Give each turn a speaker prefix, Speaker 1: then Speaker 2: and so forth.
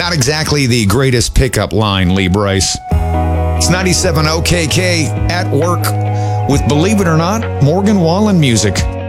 Speaker 1: Not exactly the greatest pickup line, Lee Bryce. It's 97 OKK at work with, believe it or not, Morgan Wallen music.